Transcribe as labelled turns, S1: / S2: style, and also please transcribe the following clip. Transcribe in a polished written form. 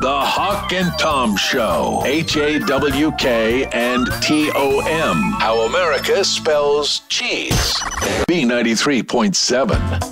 S1: The Hawk and Tom Show. HAWK and TOM. How America spells cheese. B93.7.